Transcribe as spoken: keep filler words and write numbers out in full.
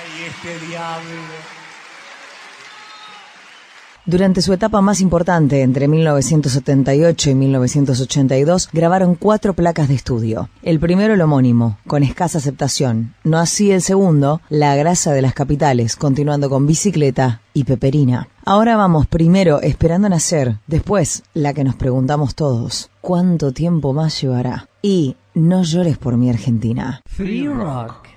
Ay, este diablo. Durante su etapa más importante, entre mil novecientos setenta y ocho y mil novecientos ochenta y dos, grabaron cuatro placas de estudio. El primero, el homónimo, con escasa aceptación. No así el segundo, La grasa de las capitales, continuando con Bicicleta y Peperina. Ahora vamos, primero, Esperando nacer. Después, la que nos preguntamos todos, ¿cuánto tiempo más llevará? Y No llores por mi Argentina. Free Rock.